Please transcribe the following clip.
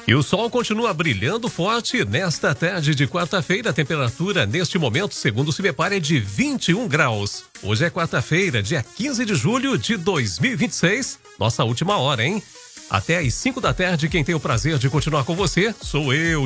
E o sol continua brilhando forte nesta tarde de quarta-feira. A temperatura neste momento, segundo o CIMEPAR, é de 21 graus. Hoje é quarta-feira, dia 15 de julho de 2026. Nossa última hora, hein? Até às 5 da tarde, quem tem o prazer de continuar com você sou eu,